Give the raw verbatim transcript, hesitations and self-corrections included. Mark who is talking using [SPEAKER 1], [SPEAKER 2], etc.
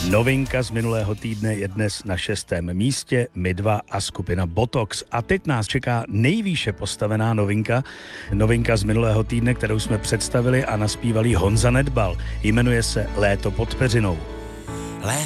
[SPEAKER 1] Novinka z minulého týdne je dnes na šestém místě, My dva a skupina Botox. A teď nás čeká nejvýše postavená novinka, novinka z minulého týdne, kterou jsme představili a naspívali Honza Nedbal. Jmenuje se Léto pod peřinou.